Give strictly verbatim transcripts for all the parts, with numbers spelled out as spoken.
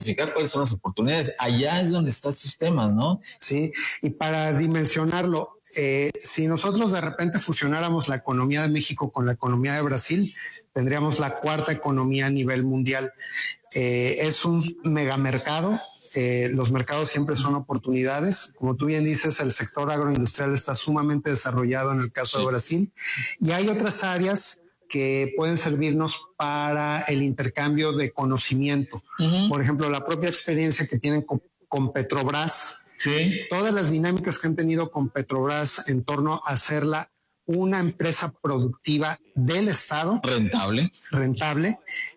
identificar cuáles son las oportunidades. Allá es donde están sus temas, ¿no? Sí, y para dimensionarlo, eh, si nosotros de repente fusionáramos la economía de México con la economía de Brasil, tendríamos la cuarta economía a nivel mundial. Eh, es un megamercado. Eh, los mercados siempre son oportunidades. Como tú bien dices, el sector agroindustrial está sumamente desarrollado en el caso sí. de Brasil, y hay otras áreas que pueden servirnos para el intercambio de conocimiento. Uh-huh. Por ejemplo, la propia experiencia que tienen con, con Petrobras, sí. todas las dinámicas que han tenido con Petrobras en torno a hacerla una empresa productiva del Estado. Rentable. Rentable.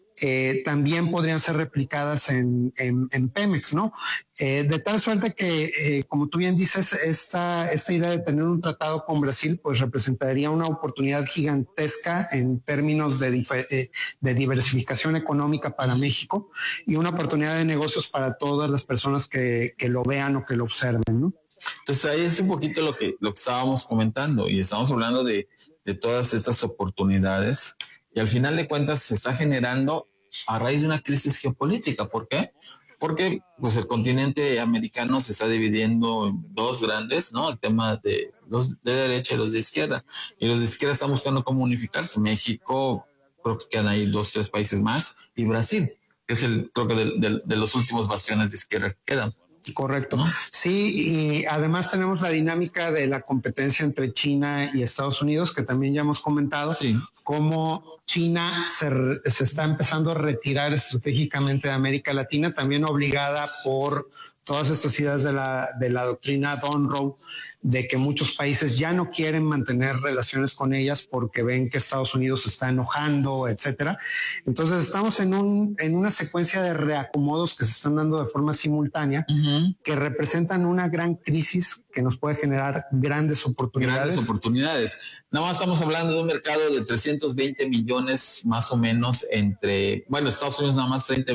Eh, también podrían ser replicadas en, en, en Pemex, ¿no? Eh, de tal suerte que, eh, como tú bien dices, esta, esta idea de tener un tratado con Brasil, pues representaría una oportunidad gigantesca en términos de, difer- eh, de diversificación económica para México y una oportunidad de negocios para todas las personas que, que lo vean o que lo observen, ¿no? Entonces ahí es un poquito lo que, lo que estábamos comentando, y estamos hablando de, de todas estas oportunidades. Y al final de cuentas se está generando a raíz de una crisis geopolítica. ¿Por qué? Porque pues el continente americano se está dividiendo en dos grandes, ¿no? El tema de los de derecha y los de izquierda. Y los de izquierda están buscando cómo unificarse. México, creo que quedan ahí dos, tres países más, y Brasil, que es el, creo que de, de, de los últimos bastiones de izquierda que quedan. Correcto. ¿No? Sí, y además tenemos la dinámica de la competencia entre China y Estados Unidos, que también ya hemos comentado, sí. cómo China se, se está empezando a retirar estratégicamente de América Latina, también obligada por todas estas ideas de la, de la doctrina Monroe, de que muchos países ya no quieren mantener relaciones con ellas porque ven que Estados Unidos se está enojando, etcétera. Entonces estamos en un, en una secuencia de reacomodos que se están dando de forma simultánea, uh-huh. que representan una gran crisis que nos puede generar grandes oportunidades. Grandes oportunidades. Nada más estamos hablando de un mercado de trescientos veinte millones más o menos entre, bueno, Estados Unidos nada más treinta,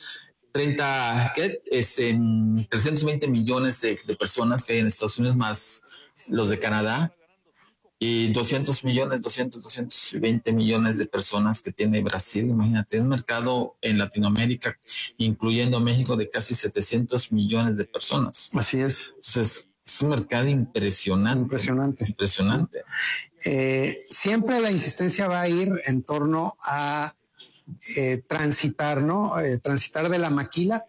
treinta, ¿qué? Este, trescientos veinte millones de, de personas que hay en Estados Unidos, más los de Canadá, y doscientos millones, doscientos, doscientos veinte millones de personas que tiene Brasil. Imagínate, un mercado en Latinoamérica, incluyendo México, de casi setecientos millones de personas. Así es. Entonces, es un mercado impresionante. Impresionante. Impresionante. Eh, siempre la insistencia va a ir en torno a Eh, transitar, ¿no? Eh, transitar de la maquila.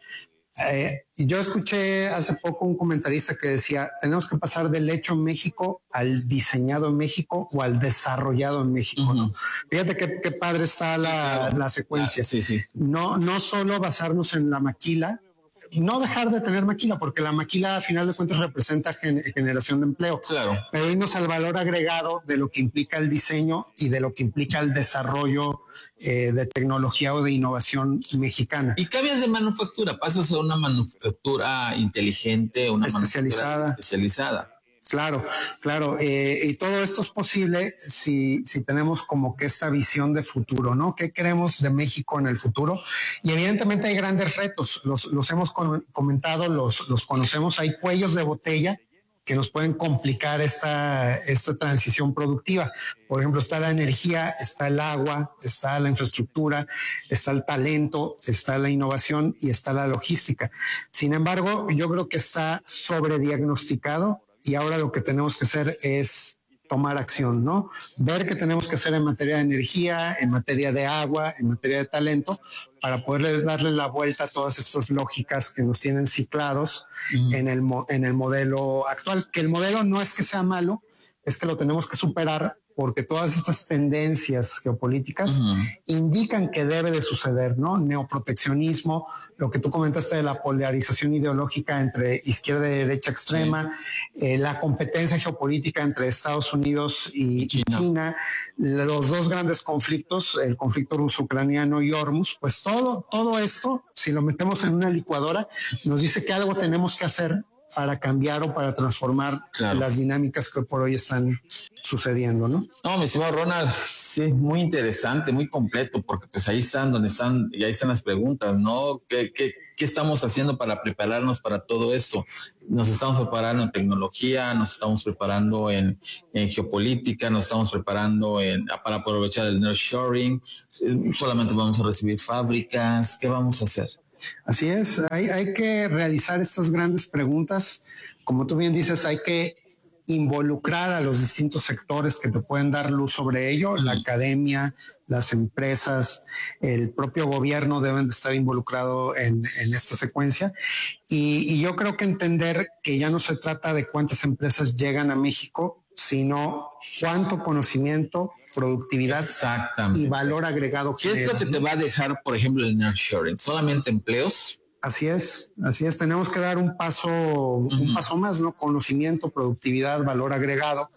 Eh, yo escuché hace poco un comentarista que decía, tenemos que pasar del hecho México al diseñado en México o al desarrollado en México, uh-huh. ¿no? Fíjate qué, qué padre está sí, la, claro. la secuencia. Ah, sí, sí. No, no solo basarnos en la maquila, no dejar de tener maquila, porque la maquila a final de cuentas representa gen- generación de empleo. Claro. Pero irnos al valor agregado de lo que implica el diseño y de lo que implica el desarrollo eh, de tecnología o de innovación mexicana. Y cambias de manufactura, pasas a una manufactura inteligente, una especializada. manufactura especializada. Claro, claro. Eh, y todo esto es posible si, si tenemos como que esta visión de futuro, ¿no? ¿Qué queremos de México en el futuro? Y evidentemente hay grandes retos, los, los hemos con, comentado, los, los conocemos, hay cuellos de botella que nos pueden complicar esta, esta transición productiva. Por ejemplo, está la energía, está el agua, está la infraestructura, está el talento, está la innovación y está la logística. Sin embargo, yo creo que está sobrediagnosticado. Y ahora lo que tenemos que hacer es tomar acción, ¿no? Ver qué tenemos que hacer en materia de energía, en materia de agua, en materia de talento, para poder darle la vuelta a todas estas lógicas que nos tienen ciclados uh-huh. en el, en el modelo actual. Que el modelo no es que sea malo, es que lo tenemos que superar, porque todas estas tendencias geopolíticas uh-huh. indican que debe de suceder, ¿no? Neoproteccionismo, lo que tú comentaste de la polarización ideológica entre izquierda y derecha extrema, sí. eh, la competencia geopolítica entre Estados Unidos y, y China. China, los dos grandes conflictos, el conflicto ruso-ucraniano y Hormuz, pues todo, todo esto, si lo metemos en una licuadora, nos dice que algo tenemos que hacer para cambiar o para transformar claro. las dinámicas que por hoy están sucediendo, ¿no? No, mi estimado Ronald, sí, muy interesante, muy completo, porque pues ahí están donde están, y ahí están las preguntas, ¿no? ¿Qué, qué, qué estamos haciendo para prepararnos para todo esto? Nos estamos preparando en tecnología, nos estamos preparando en, en geopolítica, nos estamos preparando en, para aprovechar el nearshoring, solamente vamos a recibir fábricas, ¿qué vamos a hacer? Así es, hay, hay que realizar estas grandes preguntas. Como tú bien dices, hay que involucrar a los distintos sectores que te pueden dar luz sobre ello. La academia, las empresas, el propio gobierno deben de estar involucrado en, en esta secuencia. Y, y yo creo que entender que ya no se trata de cuántas empresas llegan a México, sino cuánto conocimiento, productividad y valor agregado. ¿Qué es lo que te va a dejar, por ejemplo, el nearshoring? ¿Solamente empleos? Así es, así es. Tenemos que dar un paso, uh-huh. un paso más, ¿no? Conocimiento, productividad, valor agregado,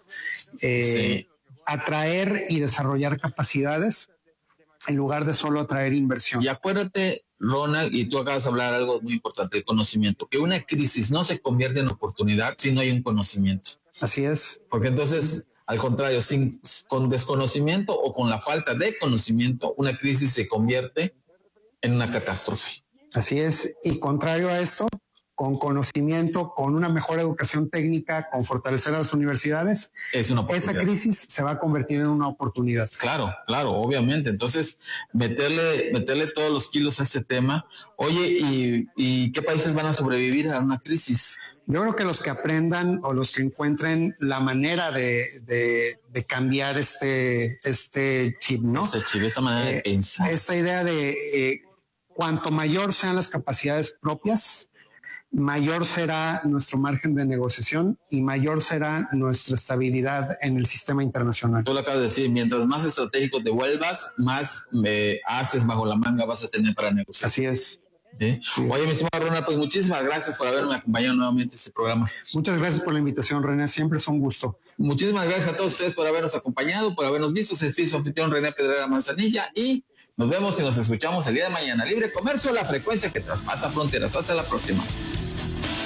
eh, sí. atraer y desarrollar capacidades en lugar de solo atraer inversión. Y acuérdate, Ronald, y tú acabas de hablar algo muy importante, el conocimiento, que una crisis no se convierte en oportunidad si no hay un conocimiento. Así es. Porque entonces, al contrario, sin, con desconocimiento o con la falta de conocimiento, una crisis se convierte en una catástrofe. Así es, y contrario a esto, con conocimiento, con una mejor educación técnica, con fortalecer a las universidades, es una esa crisis se va a convertir en una oportunidad. Claro, claro, obviamente. Entonces, meterle, meterle todos los kilos a este tema. Oye, ¿y, y qué países van a sobrevivir a una crisis? Yo creo que los que aprendan o los que encuentren la manera de, de, de cambiar este, este chip, ¿no? Este chip, esa manera eh, de pensar. Esta idea de... Eh, cuanto mayor sean las capacidades propias, mayor será nuestro margen de negociación y mayor será nuestra estabilidad en el sistema internacional. Tú lo acabas de decir, mientras más estratégico te vuelvas, más eh, haces bajo la manga vas a tener para negociar. Así es. ¿Sí? Sí. Oye, mi estimado Ronald, pues muchísimas gracias por haberme acompañado nuevamente en este programa. Muchas gracias por la invitación, René, siempre es un gusto. Muchísimas gracias a todos ustedes por habernos acompañado, por habernos visto. Se despide su anfitrión René Pedrera Manzanilla y nos vemos y nos escuchamos el día de mañana. Libre Comercio, la frecuencia que traspasa fronteras. Hasta la próxima.